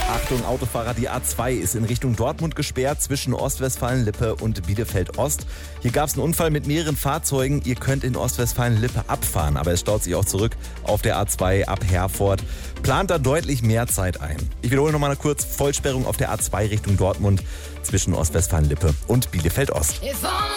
Achtung, Autofahrer, die A2 ist in Richtung Dortmund gesperrt zwischen Ostwestfalen-Lippe und Bielefeld-Ost. Hier gab es einen Unfall mit mehreren Fahrzeugen. Ihr könnt in Ostwestfalen-Lippe abfahren, aber es staut sich auch zurück auf der A2 ab Herford. Plant da deutlich mehr Zeit ein. Ich wiederhole nochmal kurz: Vollsperrung auf der A2 Richtung Dortmund zwischen Ostwestfalen-Lippe und Bielefeld-Ost.